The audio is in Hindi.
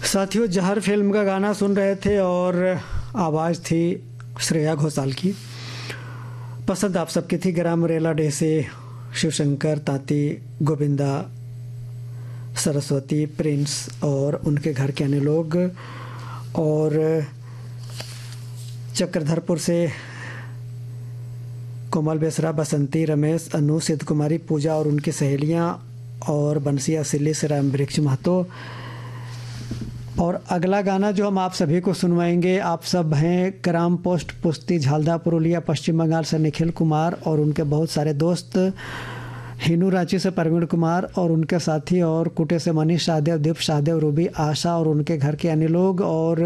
साथियों, जहर फिल्म का गाना सुन रहे थे और आवाज़ थी श्रेया घोषाल की। पसंद आप सबकी थी ग्राम रेला डे से शिवशंकर, ताती, गोविंदा, सरस्वती, प्रिंस और उनके घर के अन्य लोग, और चक्रधरपुर से कोमल बेसरा, बसंती, रमेश, अनु, सिद्ध कुमारी, पूजा और उनकी सहेलियां, और बंसिया सिल्ली से राम वृक्ष महतो। और अगला गाना जो हम आप सभी को सुनवाएंगे, आप सब हैं ग्राम पोस्ट पुस्ती, झालदा, पुरुलिया, पश्चिम बंगाल से निखिल कुमार और उनके बहुत सारे दोस्त, हिनू रांची से प्रवीण कुमार और उनके साथी, और कुटे से मनीष शाहदेव, दीप शाहदेव, रूबी, आशा और उनके घर के अन्य लोग, और